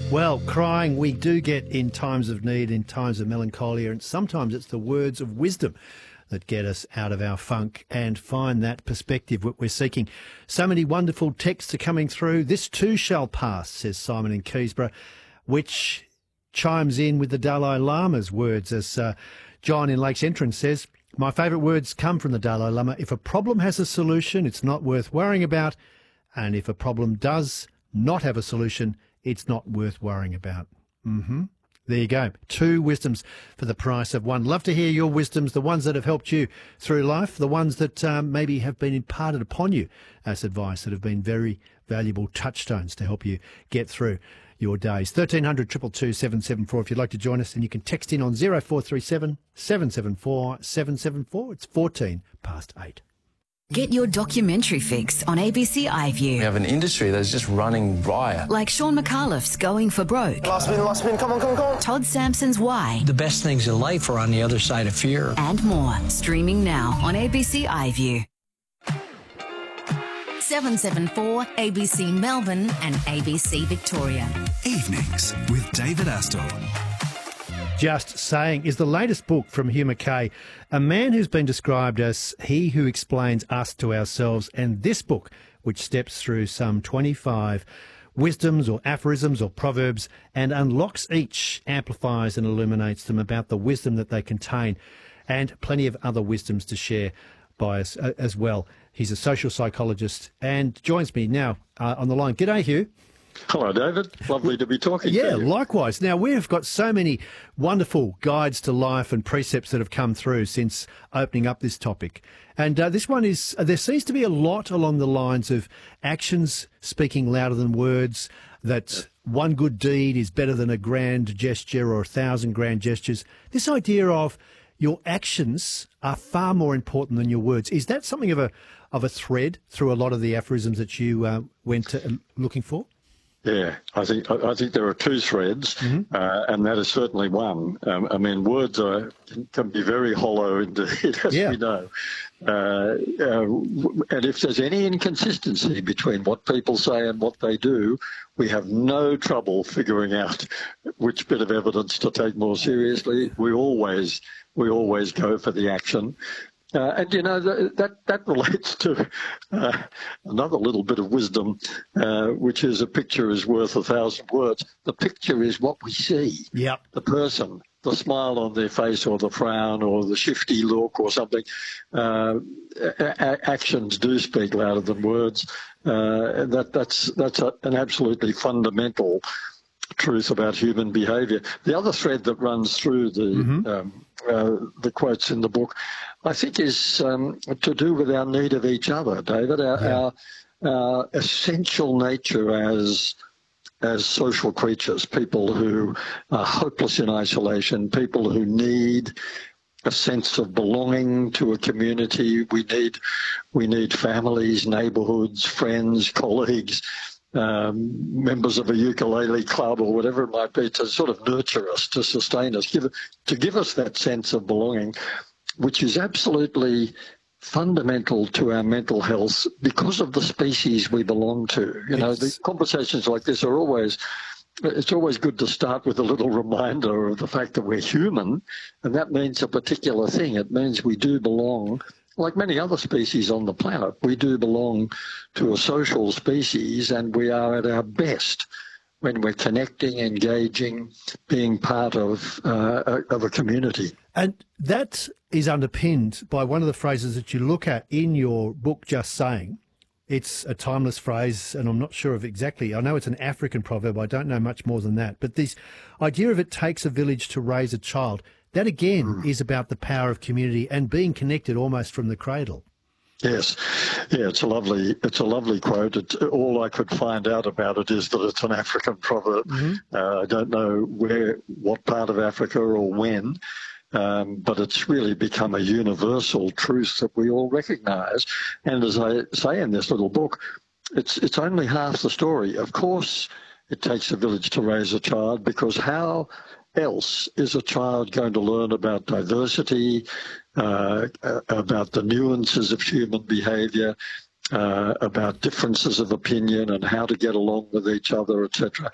Well, crying we do get in times of need, in times of melancholia, and sometimes it's the words of wisdom that get us out of our funk and find that perspective that we're seeking. So many wonderful texts are coming through. This too shall pass, says Simon in Keysborough, which chimes in with the Dalai Lama's words, as John in Lakes Entrance says, my favourite words come from the Dalai Lama. If a problem has a solution, it's not worth worrying about. And if a problem does not have a solution, it's not worth worrying about. There you go. 2 wisdoms for the price of 1. Love to hear your wisdoms, the ones that have helped you through life, the ones that maybe have been imparted upon you as advice that have been very valuable touchstones to help you get through your days. 1300 222 774 if you'd like to join us, and you can text in on 0437 774 774. It's 14 past 8. Get your documentary fix on ABC iView. We have an industry that's just running riot. Like Sean McAuliffe's Going for Broke. Last spin, come on. Todd Sampson's Why. The best things in life are on the other side of fear. And more. Streaming now on ABC iView. 774 ABC Melbourne and ABC Victoria. Evenings with David Astor. Just Saying is the latest book from Hugh Mackay, a man who's been described as he who explains us to ourselves, and this book, which steps through some 25 wisdoms or aphorisms or proverbs and unlocks each, amplifies and illuminates them about the wisdom that they contain, and plenty of other wisdoms to share by us as well. He's a social psychologist and joins me now on the line. G'day, Hugh. Hello, David. Lovely to be talking to you. Yeah, likewise. Now, we've got so many wonderful guides to life and precepts that have come through since opening up this topic. And this one is, there seems to be a lot along the lines of actions speaking louder than words, that one good deed is better than a grand gesture or 1,000 grand gestures. This idea of your actions are far more important than your words. Is that something of a thread through a lot of the aphorisms that you went looking for? Yeah, I think there are 2 threads, and that is certainly one. I mean, words can be very hollow indeed, as we know. And if there's any inconsistency between what people say and what they do, we have no trouble figuring out which bit of evidence to take more seriously. We always go for the action. And, you know, that relates to another little bit of wisdom, which is a picture is worth 1,000 words. The picture is what we see. Yep. The person, the smile on their face or the frown or the shifty look or something. Actions do speak louder than words. And that's an absolutely fundamental truth about human behaviour. The other thread that runs through the quotes in the book, I think, is to do with our need of each other, David. Our essential nature as social creatures, people who are hopeless in isolation, people who need a sense of belonging to a community. We need families, neighbourhoods, friends, colleagues, members of a ukulele club or whatever it might be, to sort of nurture us, to sustain us, to give us that sense of belonging, which is absolutely fundamental to our mental health because of the species we belong to. You know, the conversations like this are it's always good to start with a little reminder of the fact that we're human, and that means a particular thing. It means we do belong. Like many other species on the planet, we do belong to a social species, and we are at our best when we're connecting, engaging, being part of a community. And that is underpinned by one of the phrases that you look at in your book, Just Saying. It's a timeless phrase, and I'm not sure of exactly. I know it's an African proverb. I don't know much more than that. But this idea of it takes a village to raise a child, that again is about the power of community and being connected almost from the cradle. Yes, yeah, it's a lovely quote. All I could find out about it is that it's an African proverb. I don't know what part of Africa or when, but it's really become a universal truth that we all recognise. And as I say in this little book, it's only half the story. Of course, it takes a village to raise a child, because how else is a child going to learn about diversity, about the nuances of human behaviour, about differences of opinion and how to get along with each other, etc.